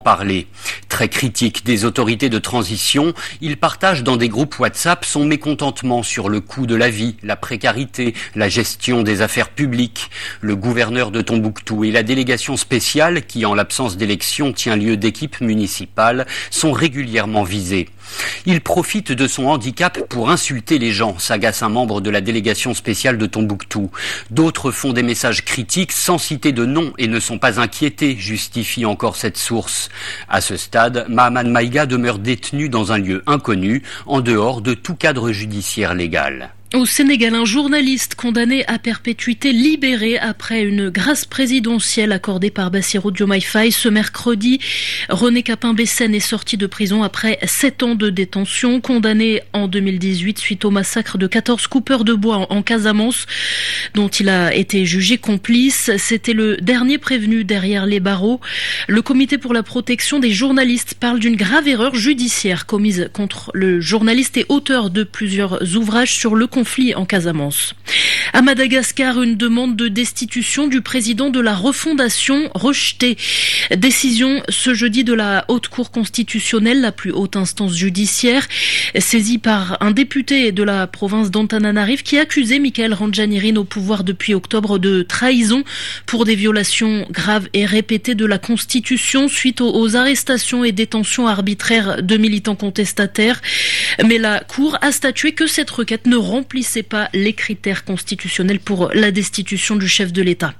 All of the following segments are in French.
parler. Très critique des autorités de transition, il partage dans des groupes WhatsApp son mécontentement sur le coût de la vie, la précarité, la gestion des affaires publiques. Le gouverneur de Tombouctou et la délégation spéciale, qui en l'absence d'élection tient lieu d'équipe municipale, sont régulièrement visés. Il profite de son handicap pour insulter les gens, s'agace un membre de la délégation spéciale de Tombouctou. D'autres font des messages critiques sans citer de nom et ne sont pas inquiétés, justifie encore cette source. À ce stade, Mahaman Maïga demeure détenu dans un lieu inconnu, en dehors de tout cadre judiciaire légal. Au Sénégal, un journaliste condamné à perpétuité libéré après une grâce présidentielle accordée par Bassirou Diomaye Faye. Ce mercredi, René Capin-Bessène est sorti de prison après 7 ans de détention, condamné en 2018 suite au massacre de 14 coupeurs de bois en Casamance, dont il a été jugé complice. C'était le dernier prévenu derrière les barreaux. Le comité pour la protection des journalistes parle d'une grave erreur judiciaire commise contre le journaliste et auteur de plusieurs ouvrages sur le conflit en Casamance. À Madagascar, une demande de destitution du président de la refondation rejetée. Décision ce jeudi de la Haute Cour constitutionnelle, la plus haute instance judiciaire, saisie par un député de la province d'Antananarive qui accusait Michael Randjanirin au pouvoir depuis octobre de trahison pour des violations graves et répétées de la Constitution suite aux arrestations et détentions arbitraires de militants contestataires. Mais la Cour a statué que cette requête ne remplissait pas les critères constitutionnels pour la destitution du chef de l'État.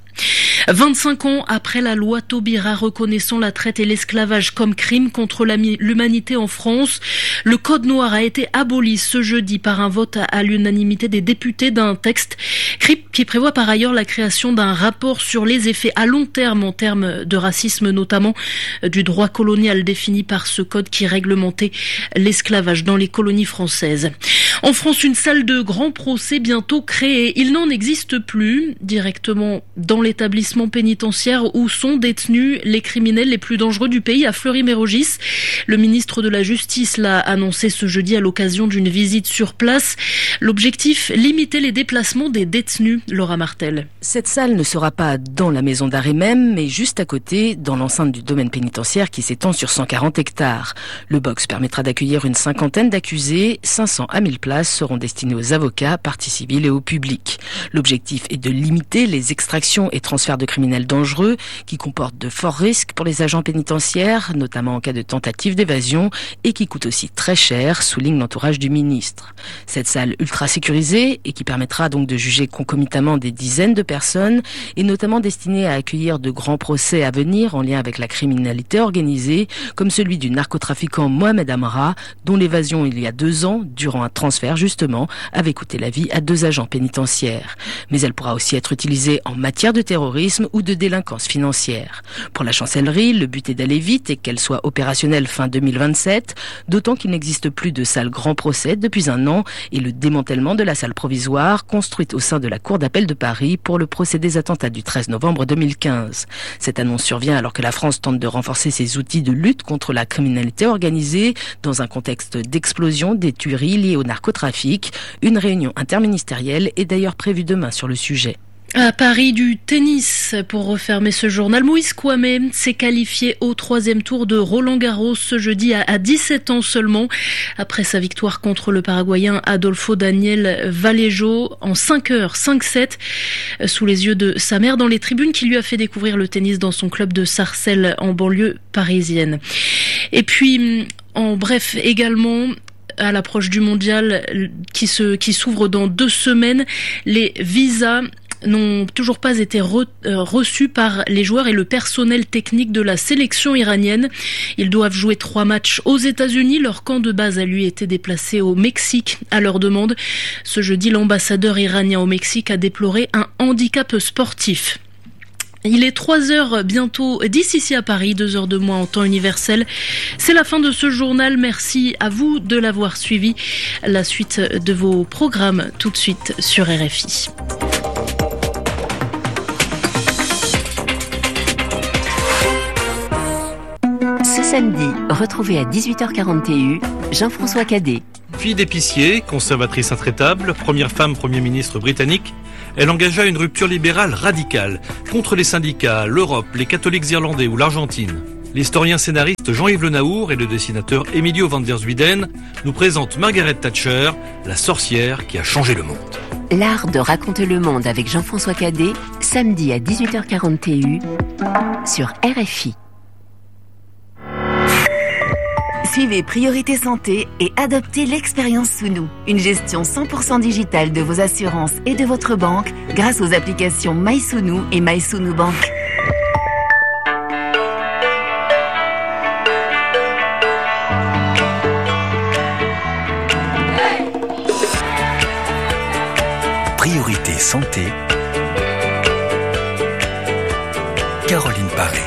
25 ans après la loi Taubira reconnaissant la traite et l'esclavage comme crime contre l'humanité en France, le code noir a été aboli ce jeudi par un vote à l'unanimité des députés d'un texte qui prévoit par ailleurs la création d'un rapport sur les effets à long terme en termes de racisme, notamment du droit colonial défini par ce code qui réglementait l'esclavage dans les colonies françaises. En France, une salle de grand procès bientôt créée. Il n'en existe plus directement dans l'établissement pénitentiaire où sont détenus les criminels les plus dangereux du pays, à Fleury-Mérogis. Le ministre de la Justice l'a annoncé ce jeudi à l'occasion d'une visite sur place. L'objectif, limiter les déplacements des détenus. Laura Martel. Cette salle ne sera pas dans la maison d'arrêt même, mais juste à côté, dans l'enceinte du domaine pénitentiaire qui s'étend sur 140 hectares. Le box permettra d'accueillir une cinquantaine d'accusés. 500 à 1000 places seront destinées aux avocats, parties civiles et au public. L'objectif est de limiter les extractions et transferts de criminels dangereux qui comportent de forts risques pour les agents pénitentiaires, notamment en cas de tentative d'évasion, et qui coûtent aussi très cher, souligne l'entourage du ministre. Cette salle ultra sécurisée et qui permettra donc de juger concomitamment des dizaines de personnes est notamment destinée à accueillir de grands procès à venir en lien avec la criminalité organisée, comme celui du narcotrafiquant Mohamed Amra, dont l'évasion il y a 2 ans, durant un transfert justement, avait coûté la vie à 2 agents pénitentiaires. Mais elle pourra aussi être utilisée en matière de terrorisme ou de délinquance financière. Pour la chancellerie, le but est d'aller vite et qu'elle soit opérationnelle fin 2027, d'autant qu'il n'existe plus de salle grand procès depuis 1 an et le démantèlement de la salle provisoire construite au sein de la Cour d'appel de Paris pour le procès des attentats du 13 novembre 2015. Cette annonce survient alors que la France tente de renforcer ses outils de lutte contre la criminalité organisée dans un contexte d'explosion des tueries liées au narcotrafic. Une réunion interministérielle est d'ailleurs prévue demain sur le sujet. À Paris, du tennis. Pour refermer ce journal, Moïse Kouamé s'est qualifié au 3e tour de Roland-Garros ce jeudi à 17 ans seulement, après sa victoire contre le Paraguayen Adolfo Daniel Vallejo en 5h, 5-7, sous les yeux de sa mère dans les tribunes qui lui a fait découvrir le tennis dans son club de Sarcelles en banlieue parisienne. Et puis, en bref, également, à l'approche du mondial qui s'ouvre dans 2 semaines, les visas n'ont toujours pas été reçus par les joueurs et le personnel technique de la sélection iranienne. Ils doivent jouer 3 matchs aux États-Unis. Leur camp de base a lui été déplacé au Mexique à leur demande. Ce jeudi, l'ambassadeur iranien au Mexique a déploré un handicap sportif. Il est 3h bientôt 10 ici à Paris, 2h de moins en temps universel. C'est la fin de ce journal. Merci à vous de l'avoir suivi. La suite de vos programmes tout de suite sur RFI. Ce samedi, retrouvez à 18h40 TU Jean-François Cadet. Fille d'épicier, conservatrice intraitable, première femme Premier ministre britannique, elle engagea une rupture libérale radicale contre les syndicats, l'Europe, les catholiques irlandais ou l'Argentine. l'historien scénariste Jean-Yves Le Naour et le dessinateur Emilio van der Zuyden nous présentent Margaret Thatcher, la sorcière qui a changé le monde. L'art de raconter le monde avec Jean-François Cadet, samedi à 18h40 TU sur RFI. Suivez Priorité Santé et adoptez l'expérience sous nous. Une gestion 100% digitale de vos assurances et de votre banque grâce aux applications MySounou et MySounou Bank. Priorité Santé, Caroline Paré.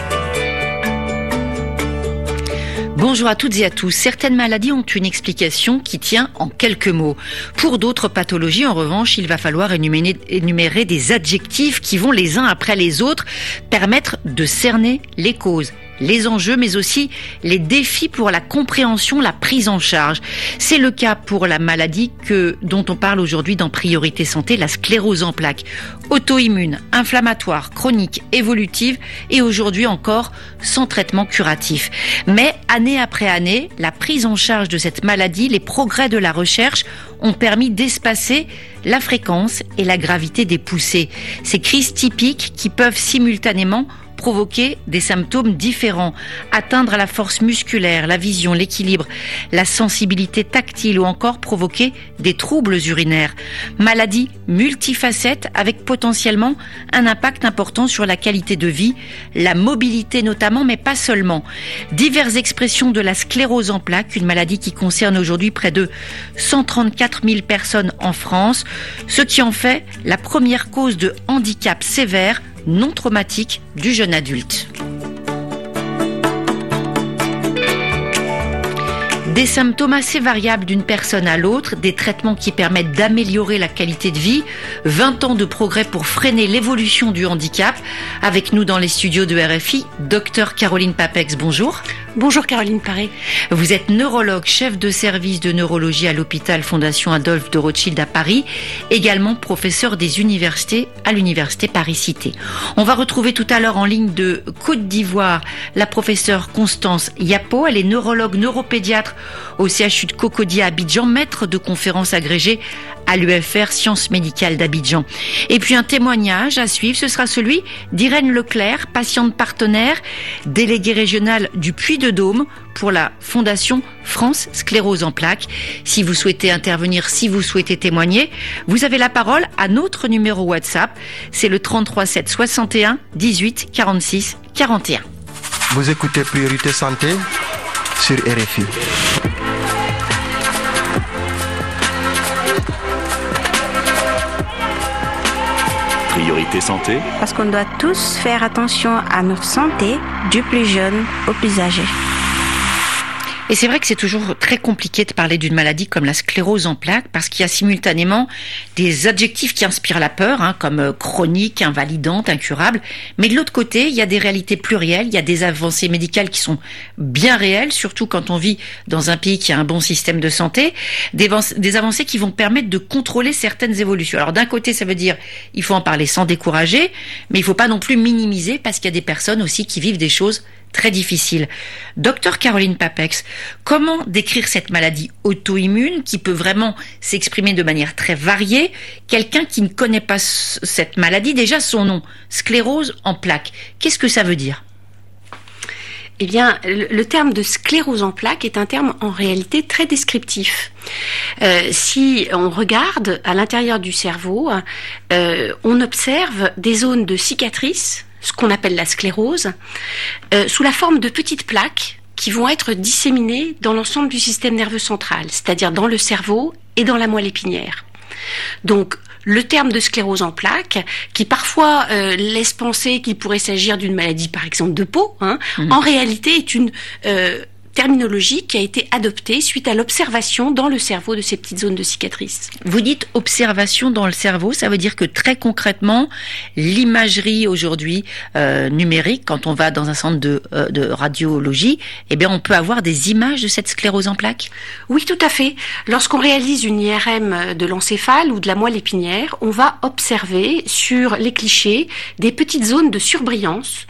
Bonjour à toutes et à tous. Certaines maladies ont une explication qui tient en quelques mots. Pour d'autres pathologies, en revanche, il va falloir énumérer des adjectifs qui vont les uns après les autres permettre de cerner les causes, les enjeux, mais aussi les défis pour la compréhension, la prise en charge. C'est le cas pour la maladie dont on parle aujourd'hui dans Priorité Santé, la sclérose en plaques. Auto-immune, inflammatoire, chronique, évolutive et aujourd'hui encore sans traitement curatif. Mais année après année, la prise en charge de cette maladie, les progrès de la recherche ont permis d'espacer la fréquence et la gravité des poussées. Ces crises typiques qui peuvent simultanément provoquer des symptômes différents, atteindre la force musculaire, la vision, l'équilibre, la sensibilité tactile ou encore provoquer des troubles urinaires. Maladie multifacette avec potentiellement un impact important sur la qualité de vie, la mobilité notamment, mais pas seulement. Diverses expressions de la sclérose en plaques, une maladie qui concerne aujourd'hui près de 134 000 personnes en France, ce qui en fait la première cause de handicap sévère non traumatique du jeune adulte. Des symptômes assez variables d'une personne à l'autre, des traitements qui permettent d'améliorer la qualité de vie, 20 ans de progrès pour freiner l'évolution du handicap. Avec nous dans les studios de RFI, Dr Caroline Papex, bonjour. Bonjour Caroline Paré. Vous êtes neurologue, chef de service de neurologie à l'hôpital Fondation Adolphe de Rothschild à Paris, également professeur des universités à l'université Paris-Cité. On va retrouver tout à l'heure en ligne de Côte d'Ivoire la professeure Constance Yapo. Elle est neurologue neuropédiatre au CHU de Cocody à Abidjan, maître de conférences agrégée à l'UFR Sciences Médicales d'Abidjan. Et puis un témoignage à suivre, ce sera celui d'Irène Leclerc, patiente partenaire, déléguée régionale du Puy-de-Dôme pour la Fondation France Sclérose en plaques. Si vous souhaitez intervenir, si vous souhaitez témoigner, vous avez la parole à notre numéro WhatsApp, c'est le 33 7 61 18 46 41. Vous écoutez Priorité Santé sur RFI. Priorité Santé. Parce qu'on doit tous faire attention à notre santé, du plus jeune au plus âgé. Et c'est vrai que c'est toujours très compliqué de parler d'une maladie comme la sclérose en plaques parce qu'il y a simultanément des adjectifs qui inspirent la peur, comme chronique, invalidante, incurable. Mais de l'autre côté, il y a des réalités plurielles, il y a des avancées médicales qui sont bien réelles, surtout quand on vit dans un pays qui a un bon système de santé, des avancées qui vont permettre de contrôler certaines évolutions. Alors d'un côté, ça veut dire il faut en parler sans décourager, mais il ne faut pas non plus minimiser parce qu'il y a des personnes aussi qui vivent des choses très difficile. Docteur Caroline Papex, comment décrire cette maladie auto-immune qui peut vraiment s'exprimer de manière très variée? Quelqu'un qui ne connaît pas cette maladie, déjà son nom, sclérose en plaques, qu'est-ce que ça veut dire? Eh bien, le terme de sclérose en plaques est un terme en réalité très descriptif. Si on regarde à l'intérieur du cerveau, on observe des zones de cicatrices, ce qu'on appelle la sclérose, sous la forme de petites plaques qui vont être disséminées dans l'ensemble du système nerveux central, c'est-à-dire dans le cerveau et dans la moelle épinière. Donc, le terme de sclérose en plaques, qui parfois laisse penser qu'il pourrait s'agir d'une maladie, par exemple, de peau, en réalité est une terminologie qui a été adoptée suite à l'observation dans le cerveau de ces petites zones de cicatrices. Vous dites observation dans le cerveau, ça veut dire que très concrètement, l'imagerie aujourd'hui numérique, quand on va dans un centre de radiologie, eh bien on peut avoir des images de cette sclérose en plaques? Oui, tout à fait. Lorsqu'on réalise une IRM de l'encéphale ou de la moelle épinière, on va observer sur les clichés des petites zones de surbrillance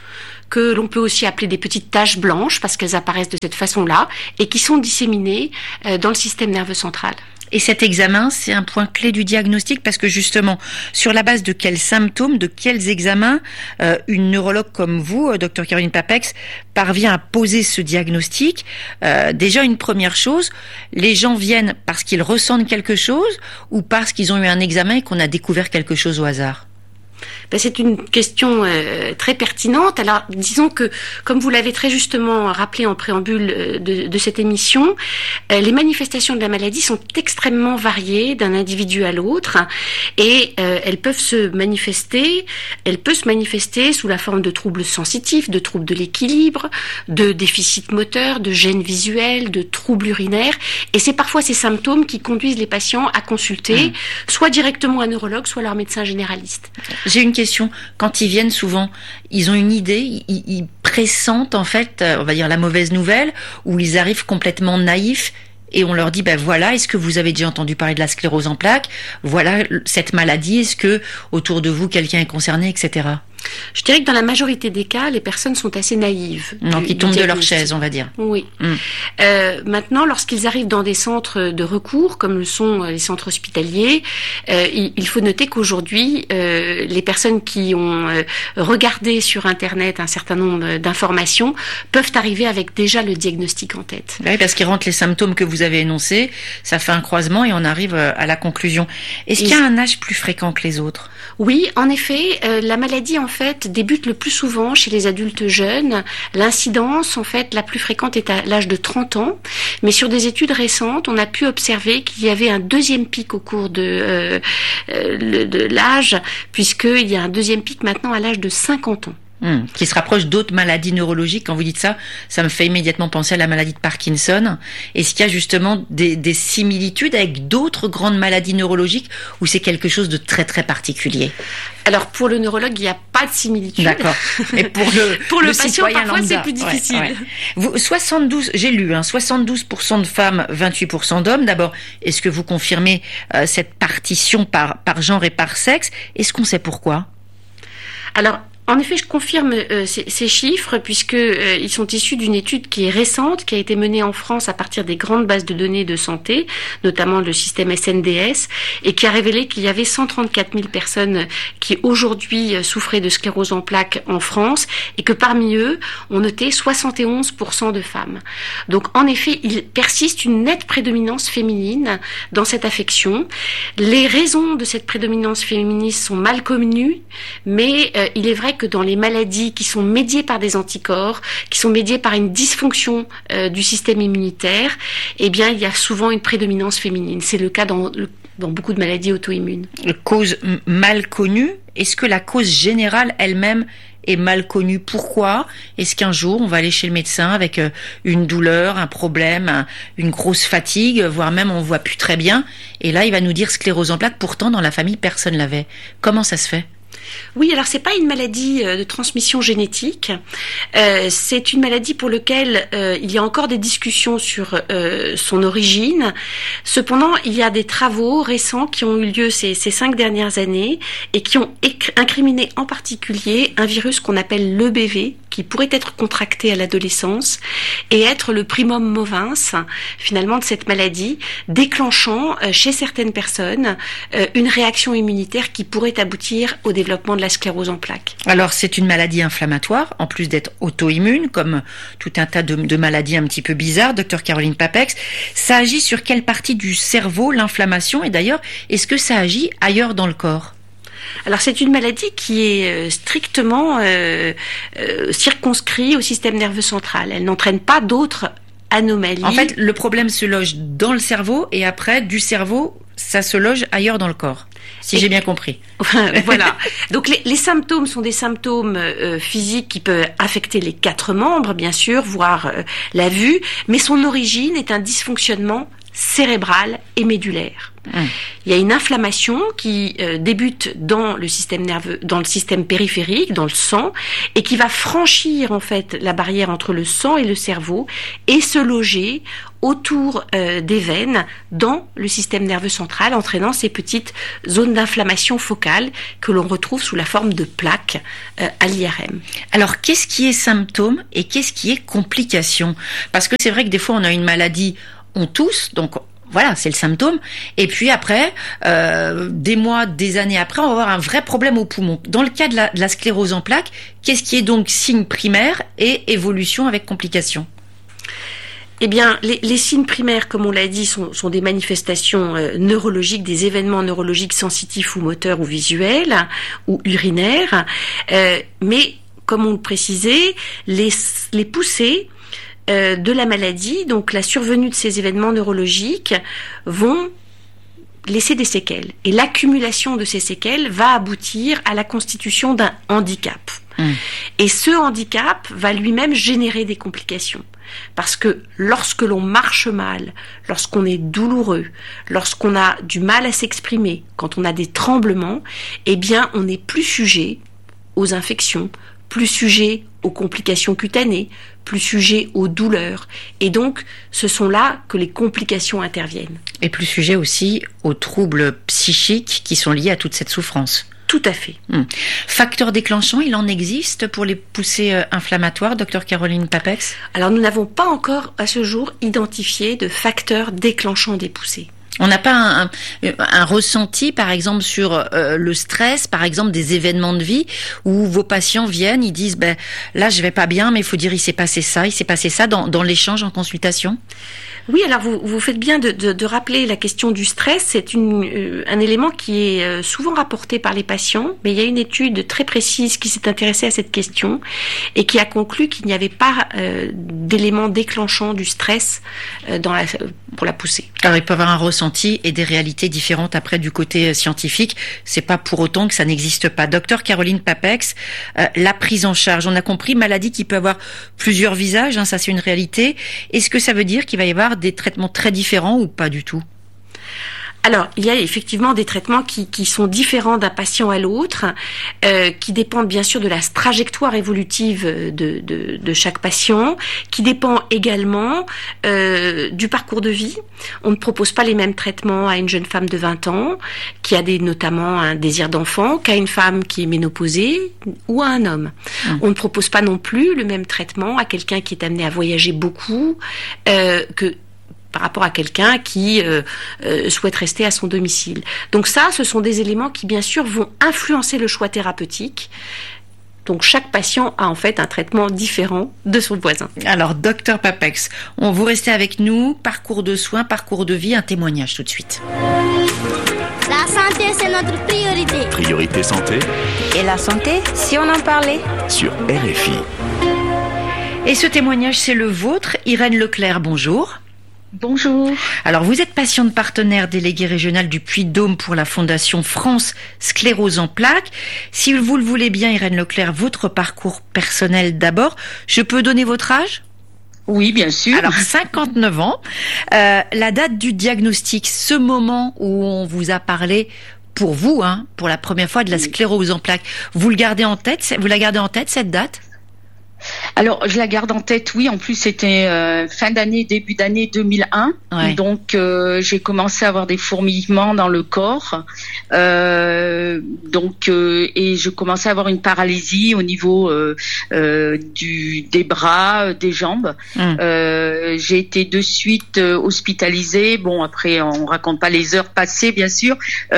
que l'on peut aussi appeler des petites taches blanches parce qu'elles apparaissent de cette façon-là et qui sont disséminées dans le système nerveux central. Et cet examen, c'est un point clé du diagnostic parce que justement, sur la base de quels symptômes, de quels examens, une neurologue comme vous, Dr Caroline Papex, parvient à poser ce diagnostic. Déjà, une première chose, les gens viennent parce qu'ils ressentent quelque chose ou parce qu'ils ont eu un examen et qu'on a découvert quelque chose au hasard? C'est une question très pertinente. Alors, disons que, comme vous l'avez très justement rappelé en préambule de cette émission, les manifestations de la maladie sont extrêmement variées d'un individu à l'autre et elles peuvent se manifester sous la forme de troubles sensitifs, de troubles de l'équilibre, de déficits moteurs, de gênes visuelles, de troubles urinaires. Et c'est parfois ces symptômes qui conduisent les patients à consulter soit directement un neurologue, soit leur médecin généraliste. J'ai une question. Quand ils viennent souvent, ils ont une idée, ils pressentent en fait, on va dire la mauvaise nouvelle, ou ils arrivent complètement naïfs et on leur dit, voilà, est-ce que vous avez déjà entendu parler de la sclérose en plaques? Voilà cette maladie, est-ce que autour de vous quelqu'un est concerné, etc. Je dirais que dans la majorité des cas, les personnes sont assez naïves. Donc ils tombent de leur chaise, on va dire. Oui. Maintenant, lorsqu'ils arrivent dans des centres de recours, comme le sont les centres hospitaliers, il faut noter qu'aujourd'hui, les personnes qui ont regardé sur Internet un certain nombre d'informations peuvent arriver avec déjà le diagnostic en tête. Oui, parce qu'ils rentrent les symptômes que vous avez énoncés, ça fait un croisement et on arrive à la conclusion. Est-ce qu'il y a un âge plus fréquent que les autres? Oui, en effet, la maladie en fait débute le plus souvent chez les adultes jeunes. L'incidence en fait la plus fréquente est à l'âge de 30 ans, mais sur des études récentes, on a pu observer qu'il y avait un deuxième pic au cours de l'âge, puisqu'il y a un deuxième pic maintenant à l'âge de 50 ans. Qui se rapproche d'autres maladies neurologiques. Quand vous dites ça, ça me fait immédiatement penser à la maladie de Parkinson. Est-ce qu'il y a justement des similitudes avec d'autres grandes maladies neurologiques ou c'est quelque chose de très très particulier? Alors pour le neurologue, il n'y a pas de similitude. D'accord. Et pour le patient, parfois lambda, c'est plus difficile. Ouais. Vous, 72, j'ai lu, 72% de femmes, 28% d'hommes. D'abord, est-ce que vous confirmez cette partition par genre et par sexe? Est-ce qu'on sait pourquoi? Alors, en effet, je confirme ces chiffres puisque ils sont issus d'une étude qui est récente, qui a été menée en France à partir des grandes bases de données de santé, notamment le système SNDS, et qui a révélé qu'il y avait 134 000 personnes qui aujourd'hui souffraient de sclérose en plaques en France et que parmi eux, on notait 71% de femmes. Donc en effet, il persiste une nette prédominance féminine dans cette affection. Les raisons de cette prédominance féminine sont mal connues, mais il est vrai que dans les maladies qui sont médiées par des anticorps, qui sont médiées par une dysfonction du système immunitaire, eh bien, il y a souvent une prédominance féminine. C'est le cas dans beaucoup de maladies auto-immunes. Cause mal connue, est-ce que la cause générale elle-même est mal connue? Pourquoi? Est-ce qu'un jour, on va aller chez le médecin avec une douleur, un problème, une grosse fatigue, voire même on voit plus très bien, et là, il va nous dire sclérose en plaques, pourtant, dans la famille, personne l'avait. Comment ça se fait? Oui, alors c'est pas une maladie de transmission génétique. C'est une maladie pour laquelle il y a encore des discussions sur son origine. Cependant, il y a des travaux récents qui ont eu lieu ces 5 dernières années et qui ont incriminé en particulier un virus qu'on appelle l'EBV, qui pourrait être contracté à l'adolescence et être le primum movens, finalement, de cette maladie, déclenchant chez certaines personnes une réaction immunitaire qui pourrait aboutir au développement de la sclérose en plaques. Alors, c'est une maladie inflammatoire, en plus d'être auto-immune, comme tout un tas de maladies un petit peu bizarres, Dr Caroline Papex. Ça agit sur quelle partie du cerveau, l'inflammation? Et d'ailleurs, est-ce que ça agit ailleurs dans le corps? Alors c'est une maladie qui est strictement circonscrite au système nerveux central. Elle n'entraîne pas d'autres anomalies. En fait, le problème se loge dans le cerveau et après, du cerveau, ça se loge ailleurs dans le corps. Si j'ai bien compris. Voilà. Donc les symptômes sont des symptômes physiques qui peuvent affecter les 4 membres, bien sûr, voire la vue, mais son origine est un dysfonctionnement cérébral et médulaire. Il y a une inflammation qui débute dans le système nerveux, dans le système périphérique, dans le sang, et qui va franchir en fait la barrière entre le sang et le cerveau et se loger autour des veines dans le système nerveux central, entraînant ces petites zones d'inflammation focale que l'on retrouve sous la forme de plaques à l'IRM. Alors, qu'est-ce qui est symptôme et qu'est-ce qui est complication? Parce que c'est vrai que des fois, on a une maladie, on tousse, donc voilà, c'est le symptôme. Et puis après, des mois, des années après, on va avoir un vrai problème au poumon. Dans le cas de la sclérose en plaques, qu'est-ce qui est donc signe primaire et évolution avec complication? Eh bien, les signes primaires, comme on l'a dit, sont des manifestations neurologiques, des événements neurologiques sensitifs ou moteurs ou visuels ou urinaires. Mais, comme on le précisait, les poussées de la maladie, donc la survenue de ces événements neurologiques, vont laisser des séquelles. Et l'accumulation de ces séquelles va aboutir à la constitution d'un handicap. Et ce handicap va lui-même générer des complications. Parce que lorsque l'on marche mal, lorsqu'on est douloureux, lorsqu'on a du mal à s'exprimer, quand on a des tremblements, eh bien, on est plus sujet aux infections, plus sujet aux complications cutanées, plus sujet aux douleurs. Et donc, ce sont là que les complications interviennent. Et plus sujet aussi aux troubles psychiques qui sont liés à toute cette souffrance. Tout à fait. Facteur déclenchant, il en existe pour les poussées inflammatoires, Dr Caroline Papex? Alors, nous n'avons pas encore, à ce jour, identifié de facteurs déclenchants des poussées. On n'a pas un ressenti, par exemple, sur le stress, par exemple, des événements de vie, où vos patients viennent, ils disent, là, je vais pas bien, mais il faut dire, il s'est passé ça dans l'échange en consultation? Oui, alors vous faites bien de rappeler la question du stress. C'est un élément qui est souvent rapporté par les patients, mais il y a une étude très précise qui s'est intéressée à cette question et qui a conclu qu'il n'y avait pas d'élément déclenchant du stress pour la poussée. Alors ils peuvent avoir un ressenti et des réalités différentes après du côté scientifique. C'est pas pour autant que ça n'existe pas. Docteur Caroline Papex, la prise en charge, on a compris, maladie qui peut avoir plusieurs visages, ça c'est une réalité. Est-ce que ça veut dire qu'il va y avoir des traitements très différents ou pas du tout? Alors, il y a effectivement des traitements qui sont différents d'un patient à l'autre, qui dépendent bien sûr de la trajectoire évolutive de chaque patient, qui dépend également du parcours de vie. On ne propose pas les mêmes traitements à une jeune femme de 20 ans, qui a notamment un désir d'enfant, qu'à une femme qui est ménopausée ou à un homme. On ne propose pas non plus le même traitement à quelqu'un qui est amené à voyager beaucoup, par rapport à quelqu'un qui souhaite rester à son domicile. Donc ça, ce sont des éléments qui, bien sûr, vont influencer le choix thérapeutique. Donc chaque patient a en fait un traitement différent de son voisin. Alors, Docteur Papex, vous restez avec nous. Parcours de soins, parcours de vie, un témoignage tout de suite. La santé, c'est notre priorité. Priorité santé. Et la santé, si on en parlait. Sur RFI. Et ce témoignage, c'est le vôtre. Irène Leclerc, bonjour. Bonjour. Alors, vous êtes patiente partenaire déléguée régionale du Puy-de-Dôme pour la Fondation France Sclérose en plaques. Si vous le voulez bien, Irène Leclerc, votre parcours personnel d'abord. Je peux donner votre âge ? Oui, bien sûr. Alors, 59 ans. La date du diagnostic, ce moment où on vous a parlé pour vous, pour la première fois de la sclérose en plaques, vous la gardez en tête, cette date ? Alors, je la garde en tête, oui. En plus, c'était fin d'année, début d'année 2001. Ouais. Donc, j'ai commencé à avoir des fourmillements dans le corps. Et je commençais à avoir une paralysie au niveau des bras, des jambes. J'ai été de suite hospitalisée. Bon, après, on raconte pas les heures passées, bien sûr.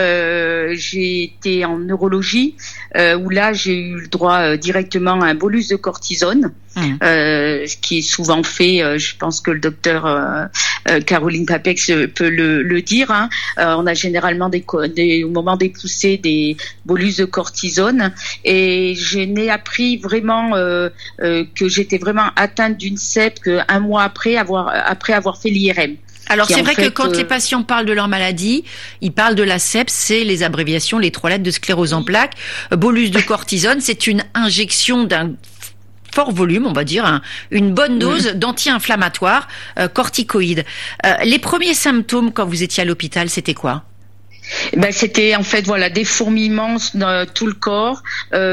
J'ai été en neurologie, où là, j'ai eu le droit directement à un bolus de cortisone. Ce qui est souvent fait, je pense que le docteur Caroline Papex peut le dire. On a généralement au moment des poussées des bolus de cortisone, et je n'ai appris vraiment que j'étais vraiment atteinte d'une CEP qu'un mois après avoir fait l'IRM. Alors c'est vrai que quand les patients parlent de leur maladie, ils parlent de la CEP, c'est les abréviations, les 3 lettres de sclérose en plaques. Bolus de cortisone, c'est une injection d'un fort volume, on va dire, une bonne dose d'anti-inflammatoire corticoïde. Les premiers symptômes quand vous étiez à l'hôpital, c'était quoi ? C'était en fait des fourmillements dans tout le corps,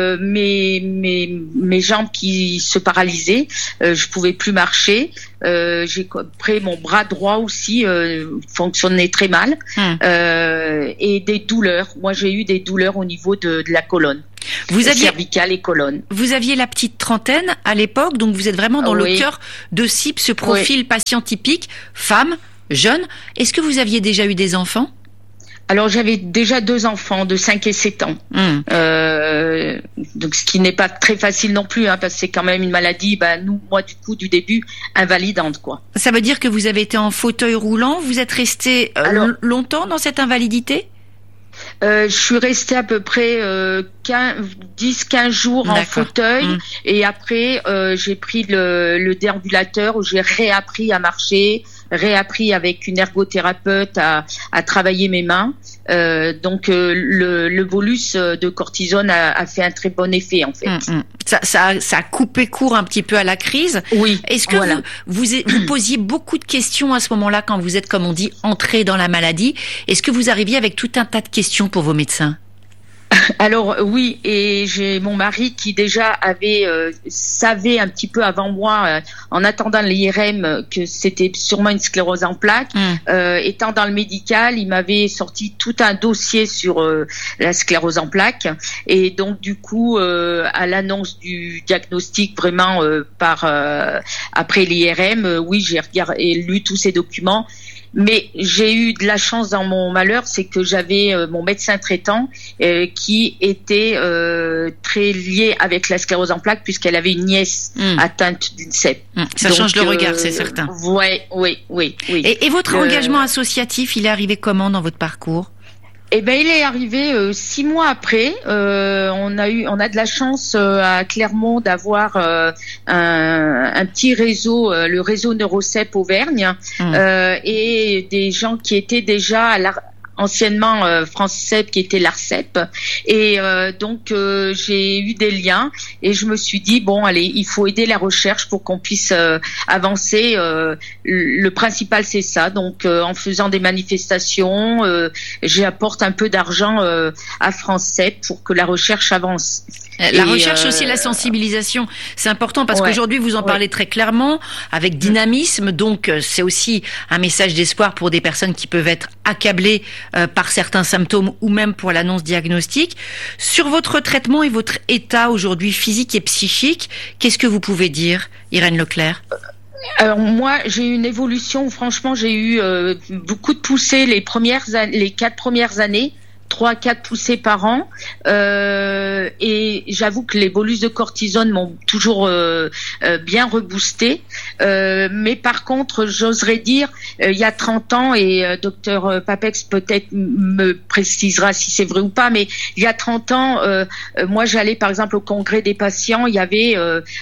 mes jambes qui se paralysaient, je pouvais plus marcher. Après mon bras droit aussi fonctionnait très mal, et des douleurs. Moi j'ai eu des douleurs au niveau de la colonne. Cervicale et colonne. Vous aviez la petite trentaine à l'époque, donc vous êtes vraiment dans le cœur de cible, ce profil patient typique, femme, jeune. Est-ce que vous aviez déjà eu des enfants ? Alors j'avais déjà 2 enfants de 5 et 7 ans, donc ce qui n'est pas très facile non plus, parce que c'est quand même une maladie, moi du coup du début invalidante quoi. Ça veut dire que vous avez été en fauteuil roulant, vous êtes resté longtemps dans cette invalidité ? Je suis restée à peu près 10-15 jours en fauteuil, et après j'ai pris le déambulateur où j'ai réappris à marcher, réappris avec une ergothérapeute à travailler mes mains. Donc le bolus de cortisone a fait un très bon effet en fait. Ça a coupé court un petit peu à la crise. Oui. Est-ce que vous posiez beaucoup de questions à ce moment-là quand vous êtes, comme on dit, entré dans la maladie ? Est-ce que vous arriviez avec tout un tas de questions pour vos médecins ? Alors oui, et j'ai mon mari qui déjà savait un petit peu avant moi, en attendant l'IRM, que c'était sûrement une sclérose en plaques. Étant dans le médical, il m'avait sorti tout un dossier sur la sclérose en plaques, et donc du coup, à l'annonce du diagnostic, vraiment après l'IRM, j'ai lu tous ces documents. Mais j'ai eu de la chance dans mon malheur, c'est que j'avais mon médecin traitant qui était très lié avec la sclérose en plaques, puisqu'elle avait une nièce atteinte d'une CEP. Ça change le regard, c'est certain. Oui. Et votre engagement associatif, il est arrivé comment dans votre parcours ? Il est arrivé 6 mois après. On a de la chance à Clermont d'avoir un petit réseau, le réseau Neurocep Auvergne, et des gens qui étaient déjà anciennement France-CEP, qui était l'ARCEP, et donc j'ai eu des liens, et je me suis dit il faut aider la recherche pour qu'on puisse avancer. Le principal c'est ça, donc en faisant des manifestations, j'apporte un peu d'argent à France-CEP pour que la recherche avance. La recherche aussi, la sensibilisation, c'est important parce qu'aujourd'hui vous en parlez très clairement, avec dynamisme, donc c'est aussi un message d'espoir pour des personnes qui peuvent être accablées par certains symptômes ou même pour l'annonce diagnostique. Sur votre traitement et votre état aujourd'hui physique et psychique, qu'est-ce que vous pouvez dire, Irène Leclerc ? Alors moi, j'ai eu une évolution. Franchement, j'ai eu beaucoup de poussées les 4 premières années. 3-4 poussées par an, et j'avoue que les bolus de cortisone m'ont toujours bien reboosté, mais par contre j'oserais dire il y a 30 ans, et docteur Papex peut-être me précisera si c'est vrai ou pas, mais il y a 30 ans moi j'allais par exemple au congrès des patients, il y avait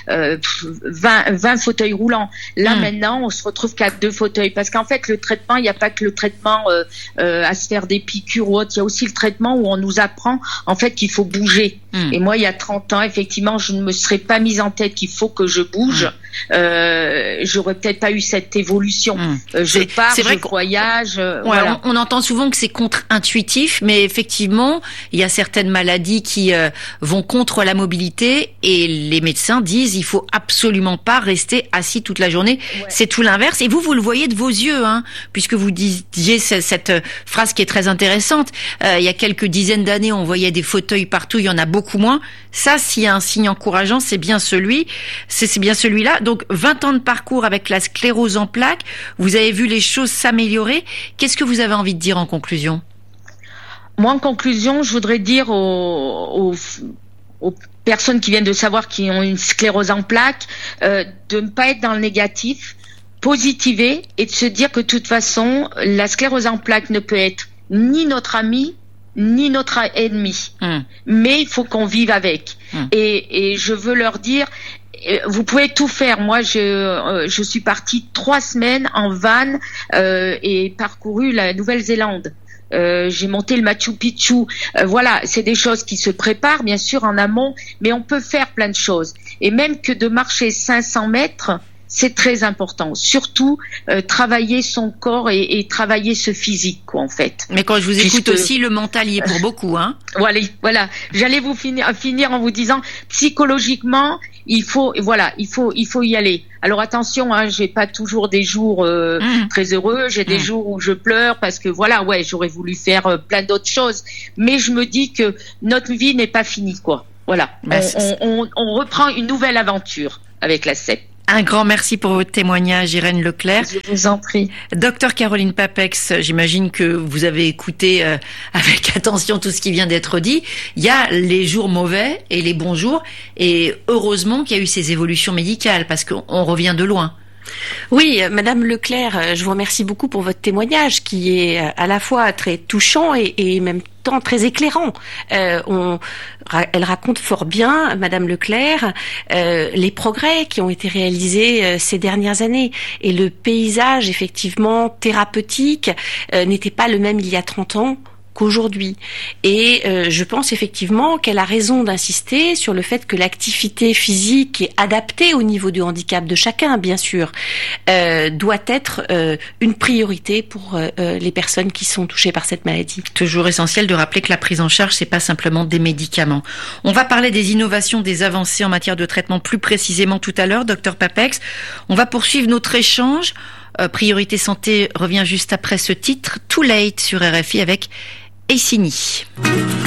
20 fauteuils roulants. Là maintenant on se retrouve qu'à 2 fauteuils, parce qu'en fait le traitement, il n'y a pas que le traitement à se faire des piqûres ou autre, il y a aussi le traitement où on nous apprend en fait qu'il faut bouger. Et moi il y a 30 ans effectivement je ne me serais pas mise en tête qu'il faut que je bouge. J'aurais peut-être pas eu cette évolution. Je pars, je voyage. Voilà. On entend souvent que c'est contre-intuitif, mais effectivement il y a certaines maladies qui vont contre la mobilité, et les médecins disent il faut absolument pas rester assis toute la journée. C'est tout l'inverse, et vous le voyez de vos yeux, puisque vous disiez cette phrase qui est très intéressante. Il y a quelques dizaines d'années, on voyait des fauteuils partout, il y en a beaucoup moins. Ça, s'il y a un signe encourageant, c'est bien celui-là. Donc, 20 ans de parcours avec la sclérose en plaques, vous avez vu les choses s'améliorer. Qu'est-ce que vous avez envie de dire en conclusion ? Moi, en conclusion, je voudrais dire aux personnes qui viennent de savoir qu'ils ont une sclérose en plaques, de ne pas être dans le négatif, positiver, et de se dire que de toute façon, la sclérose en plaques ne peut être ni notre ami, ni notre ennemi. Mais il faut qu'on vive avec. Et je veux leur dire, vous pouvez tout faire. Moi, je suis partie 3 semaines en van et parcouru la Nouvelle-Zélande. J'ai monté le Machu Picchu. Voilà, c'est des choses qui se préparent bien sûr en amont, mais on peut faire plein de choses. Et même que de marcher 500 mètres, c'est très important. Surtout travailler son corps et travailler ce physique, quoi, en fait. Mais quand je vous écoute aussi, le mental y est pour beaucoup, hein. Voilà. J'allais vous finir en vous disant, psychologiquement, il faut y aller. Alors attention, hein, j'ai pas toujours des jours très heureux. J'ai des jours où je pleure parce que j'aurais voulu faire plein d'autres choses. Mais je me dis que notre vie n'est pas finie, quoi. Voilà. On reprend une nouvelle aventure avec la CEP. Un grand merci pour votre témoignage, Irène Leclerc. Je vous en prie. Docteur Caroline Papex, j'imagine que vous avez écouté avec attention tout ce qui vient d'être dit. Il y a les jours mauvais et les bons jours. Et heureusement qu'il y a eu ces évolutions médicales parce qu'on revient de loin. Oui, Madame Leclerc, je vous remercie beaucoup pour votre témoignage qui est à la fois très touchant et même temps très éclairant. Elle raconte fort bien, Madame Leclerc, les progrès qui ont été réalisés ces dernières années. Et le paysage, effectivement, thérapeutique n'était pas le même il y a 30 ans qu'aujourd'hui. Et je pense effectivement qu'elle a raison d'insister sur le fait que l'activité physique est adaptée au niveau du handicap de chacun, bien sûr, doit être une priorité pour les personnes qui sont touchées par cette maladie. Toujours essentiel de rappeler que la prise en charge, c'est pas simplement des médicaments. On va parler des innovations, des avancées en matière de traitement plus précisément tout à l'heure, Dr Papex. On va poursuivre notre échange. Priorité Santé revient juste après ce titre, Too Late sur RFI avec Eysini.